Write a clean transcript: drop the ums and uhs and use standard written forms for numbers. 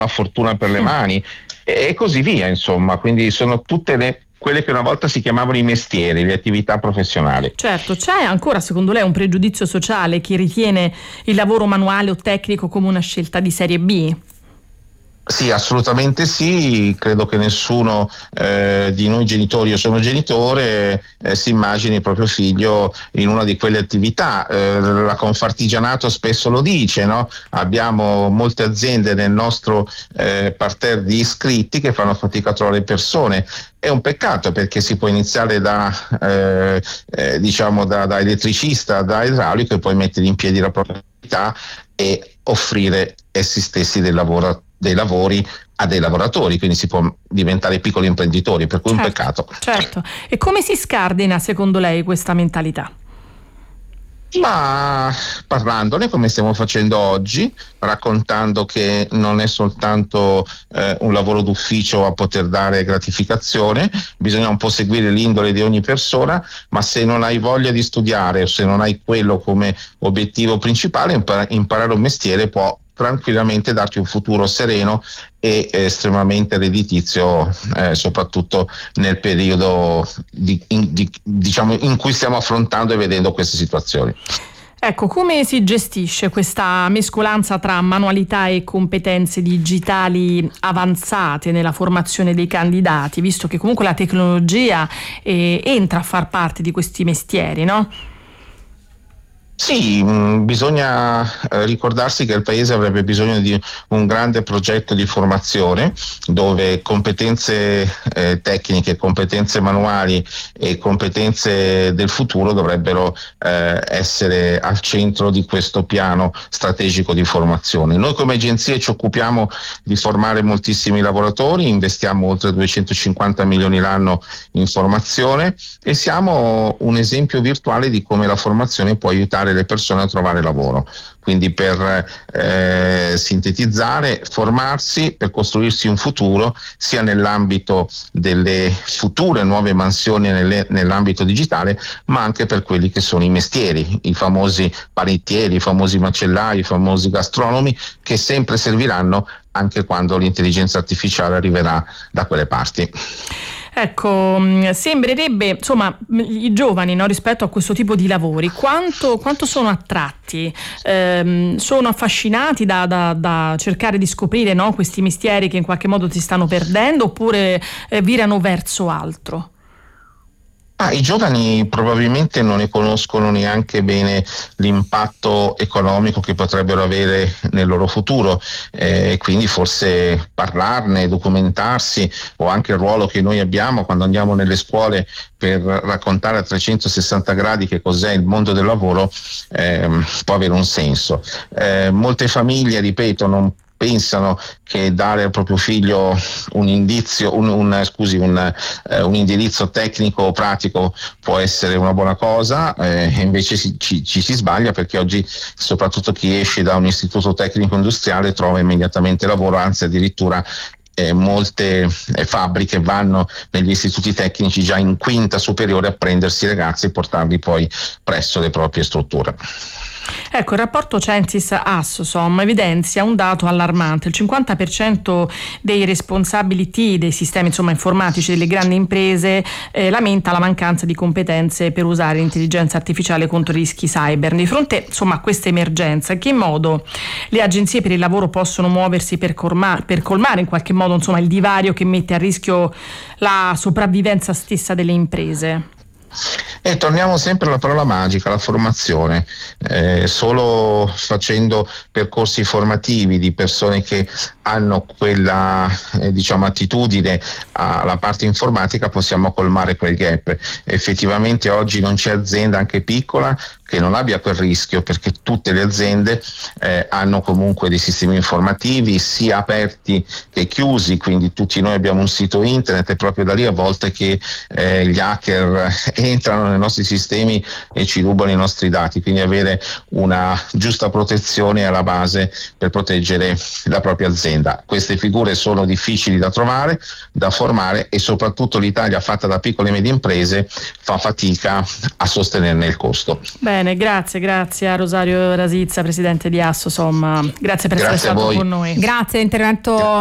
fortuna per le mani e così via, insomma. Quindi sono tutte quelle che una volta si chiamavano i mestieri, le attività professionali. Certo, c'è ancora secondo lei un pregiudizio sociale chi ritiene il lavoro manuale o tecnico come una scelta di serie B? Sì, assolutamente sì, credo che nessuno di noi genitori, io sono genitore, si immagini il proprio figlio in una di quelle attività. La Confartigianato spesso lo dice, no? Abbiamo molte aziende nel nostro parterre di iscritti che fanno fatica a trovare persone. È un peccato perché si può iniziare da elettricista, da idraulico e poi mettere in piedi la propria attività e offrire essi stessi dei lavori a dei lavoratori, quindi si può diventare piccoli imprenditori, per cui è un peccato. Certo. E come si scardina secondo lei questa mentalità? Ma parlandone come stiamo facendo oggi, raccontando che non è soltanto un lavoro d'ufficio a poter dare gratificazione, bisogna un po' seguire l'indole di ogni persona, ma se non hai voglia di studiare o se non hai quello come obiettivo principale, imparare un mestiere può tranquillamente darti un futuro sereno e estremamente redditizio, soprattutto nel periodo in cui stiamo affrontando e vedendo queste situazioni. Ecco, come si gestisce questa mescolanza tra manualità e competenze digitali avanzate nella formazione dei candidati, visto che comunque la tecnologia entra a far parte di questi mestieri, no? Sì, bisogna ricordarsi che il Paese avrebbe bisogno di un grande progetto di formazione dove competenze tecniche, competenze manuali e competenze del futuro dovrebbero essere al centro di questo piano strategico di formazione. Noi come agenzie ci occupiamo di formare moltissimi lavoratori, investiamo oltre 250 milioni l'anno in formazione e siamo un esempio virtuale di come la formazione può aiutare le persone a trovare lavoro. Quindi per sintetizzare, formarsi per costruirsi un futuro sia nell'ambito delle future nuove mansioni nell'ambito digitale, ma anche per quelli che sono i mestieri, i famosi panettieri, i famosi macellai, i famosi gastronomi, che sempre serviranno anche quando l'intelligenza artificiale arriverà da quelle parti. Ecco, sembrerebbe, insomma, i giovani, no, rispetto a questo tipo di lavori, quanto sono attratti, sono affascinati da cercare di scoprire, no, questi mestieri che in qualche modo si stanno perdendo, oppure virano verso altro? I giovani probabilmente non ne conoscono neanche bene l'impatto economico che potrebbero avere nel loro futuro, quindi forse parlarne, documentarsi, o anche il ruolo che noi abbiamo quando andiamo nelle scuole per raccontare a 360 gradi che cos'è il mondo del lavoro, può avere un senso. Molte famiglie, ripeto, non pensano che dare al proprio figlio un indizio, un indirizzo tecnico o pratico può essere una buona cosa, invece ci si sbaglia, perché oggi soprattutto chi esce da un istituto tecnico industriale trova immediatamente lavoro, anzi addirittura molte fabbriche vanno negli istituti tecnici già in quinta superiore a prendersi i ragazzi e portarli poi presso le proprie strutture. Ecco, il rapporto Censis-Assosom evidenzia un dato allarmante: il 50% dei responsabili IT dei sistemi informatici delle grandi imprese lamenta la mancanza di competenze per usare l'intelligenza artificiale contro i rischi cyber. Di fronte a questa emergenza, in che modo le agenzie per il lavoro possono muoversi per colmare in qualche modo il divario che mette a rischio la sopravvivenza stessa delle imprese? E torniamo sempre alla parola magica, la formazione. Solo facendo percorsi formativi di persone che hanno quella attitudine alla parte informatica possiamo colmare quel gap. Effettivamente oggi non c'è azienda, anche piccola, che non abbia quel rischio, perché tutte le aziende hanno comunque dei sistemi informativi sia aperti che chiusi, quindi tutti noi abbiamo un sito internet, e proprio da lì a volte che gli hacker entrano nei nostri sistemi e ci rubano i nostri dati, quindi avere una giusta protezione alla base per proteggere la propria azienda. Queste figure sono difficili da trovare, da formare, e soprattutto l'Italia, fatta da piccole e medie imprese, fa fatica a sostenerne il costo. Bene, grazie a Rosario Rasizza, presidente di Assosom. Grazie per essere stato con noi. Grazie, intervento